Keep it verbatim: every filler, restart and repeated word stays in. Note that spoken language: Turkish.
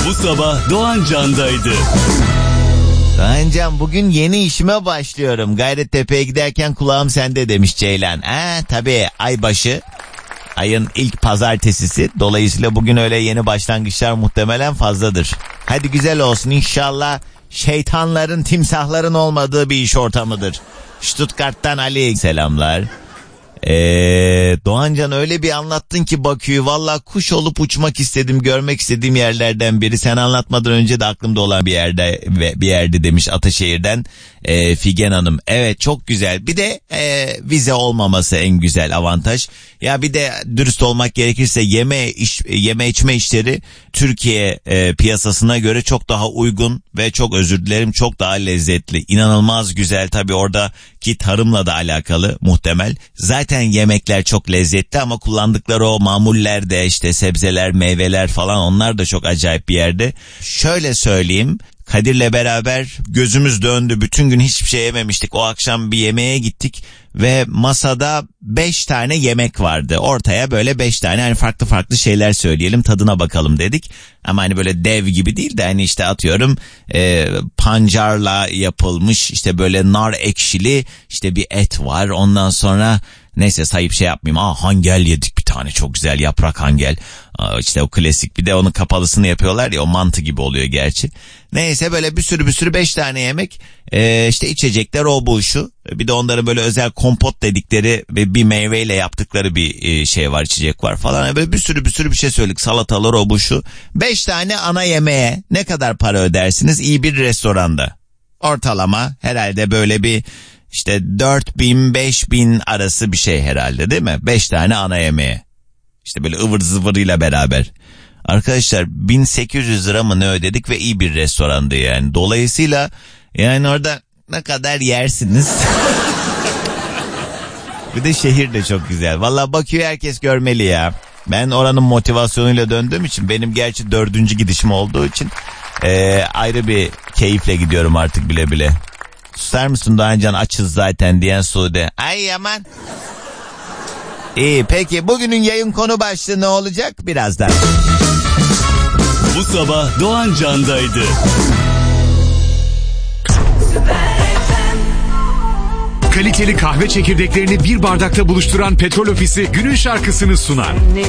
Bu sabah Doğan Can'daydı. Doğancan, bugün yeni işime başlıyorum. Gayrettepe'ye giderken kulağım sende demiş Ceylan. Ha tabii, aybaşı. Ayın ilk pazartesisi. Dolayısıyla bugün öyle yeni başlangıçlar muhtemelen fazladır. Hadi güzel olsun inşallah. Şeytanların, timsahların olmadığı bir iş ortamıdır. Stuttgart'tan Ali selamlar. Ee, Doğancan, öyle bir anlattın ki Bakü'yü, valla kuş olup uçmak istedim, görmek istediğim yerlerden biri. Sen anlatmadan önce de aklımda olan bir yerde bir yerdi demiş Ataşehir'den e, Figen Hanım. Evet, çok güzel. Bir de e, vize olmaması en güzel avantaj. Ya bir de dürüst olmak gerekirse yeme iş, yeme içme işleri Türkiye e, piyasasına göre çok daha uygun ve çok özür dilerim çok daha lezzetli. İnanılmaz güzel, tabii oradaki tarımla da alakalı muhtemel. Zaten yemekler çok lezzetli ama kullandıkları o mamuller de, işte sebzeler, meyveler falan, onlar da çok acayip bir yerde. Şöyle söyleyeyim, Kadir'le beraber gözümüz döndü, bütün gün hiçbir şey yememiştik. O akşam bir yemeğe gittik ve masada beş tane yemek vardı. Ortaya böyle beş tane hani farklı farklı şeyler söyleyelim, tadına bakalım dedik. Ama hani böyle dev gibi değil de hani işte atıyorum e, pancarla yapılmış işte böyle nar ekşili işte bir et var. Ondan sonra neyse sayıp şey yapmayayım. Aa, hangel yedik bir tane, çok güzel yaprak hangel. Aa, işte o klasik, bir de onun kapalısını yapıyorlar ya, o mantı gibi oluyor gerçi. Neyse böyle bir sürü bir sürü beş tane yemek. Ee, işte içecekler o bu şu. Bir de onların böyle özel kompot dedikleri ve bir meyveyle yaptıkları bir şey var, içecek var falan. Böyle bir sürü bir sürü bir şey söyledik. Salatalar o bu şu. Beş tane ana yemeğe ne kadar para ödersiniz iyi bir restoranda? Ortalama herhalde böyle bir işte dört bin beş bin arası bir şey herhalde, değil mi? Beş tane ana yemeğe. İşte böyle ıvır zıvırıyla beraber. Arkadaşlar bin sekiz yüz lira mı ne ödedik ve iyi bir restorandı yani. Dolayısıyla yani orada ne kadar yersiniz? Bir de şehir de çok güzel. Vallahi Bakü'yü herkes görmeli ya. Ben oranın motivasyonuyla döndüğüm için, benim gerçi dördüncü gidişim olduğu için e, ayrı bir keyifle gidiyorum artık bile bile. Susar mısın Doğancan, açız zaten diyen Sude. Ay aman. İyi, peki bugünün yayın konu başlığı ne olacak? Birazdan. Bu sabah Doğan Can'daydı. Kaliteli kahve çekirdeklerini bir bardakta buluşturan Petrol Ofisi günün şarkısını sunar.